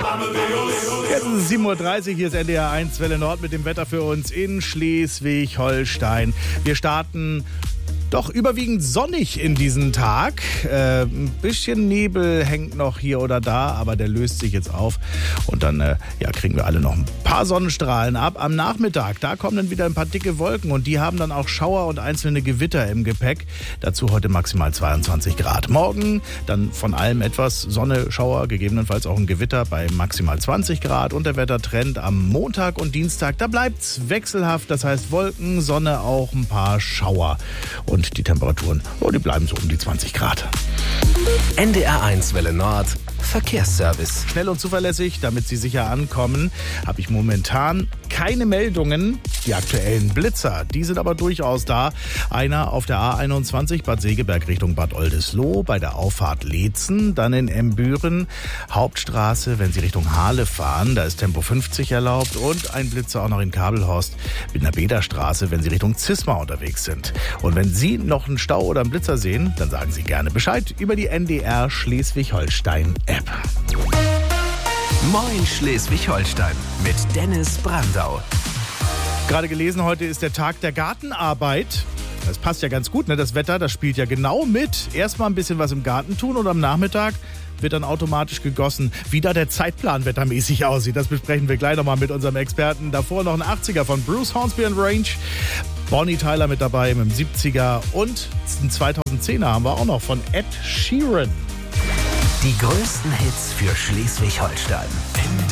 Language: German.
Jetzt ist es 7:30 Uhr, hier ist NDR 1 Welle Nord mit dem Wetter für uns in Schleswig-Holstein. Wir starten doch überwiegend sonnig in diesen Tag. Ein bisschen Nebel hängt noch hier oder da, aber der löst sich jetzt auf. Und dann kriegen wir alle noch ein paar Sonnenstrahlen ab. Am Nachmittag, da kommen dann wieder ein paar dicke Wolken und die haben dann auch Schauer und einzelne Gewitter im Gepäck. Dazu heute maximal 22 Grad. Morgen dann von allem etwas Sonne, Schauer, gegebenenfalls auch ein Gewitter bei maximal 20 Grad. Und der Wettertrend am Montag und Dienstag, da bleibt's wechselhaft. Das heißt Wolken, Sonne, auch ein paar Schauer. Und die Temperaturen, die bleiben so um die 20 Grad. NDR 1 Welle Nord Verkehrsservice. Schnell und zuverlässig, damit Sie sicher ankommen, habe ich momentan keine Meldungen. Die aktuellen Blitzer, die sind aber durchaus da. Einer auf der A21 Bad Segeberg Richtung Bad Oldesloe bei der Auffahrt Leetzen. Dann in Embüren, Hauptstraße, wenn Sie Richtung Hahle fahren, da ist Tempo 50 erlaubt. Und ein Blitzer auch noch in Kabelhorst mit einer Bederstraße, wenn Sie Richtung Zisma unterwegs sind. Und wenn Sie noch einen Stau oder einen Blitzer sehen, dann sagen Sie gerne Bescheid über die NDR Schleswig-Holstein-App. Moin Schleswig-Holstein mit Dennis Brandau. Gerade gelesen, heute ist der Tag der Gartenarbeit. Das passt ja ganz gut, ne? Das Wetter, das spielt ja genau mit. Erstmal ein bisschen was im Garten tun und am Nachmittag wird dann automatisch gegossen. Wie da der Zeitplan wettermäßig aussieht, das besprechen wir gleich nochmal mit unserem Experten. Davor noch ein 80er von Bruce Hornsby and Range. Bonnie Tyler mit dabei mit dem 70er und einen 2010er haben wir auch noch von Ed Sheeran. Die größten Hits für Schleswig-Holstein.